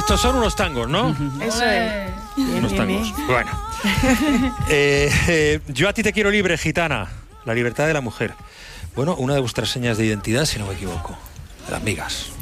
Estos son unos tangos, ¿no? Eso es. Unos tangos. Bueno. Yo a ti te quiero libre, gitana. La libertad de la mujer. Bueno, una de vuestras señas de identidad, si no me equivoco. Las migas.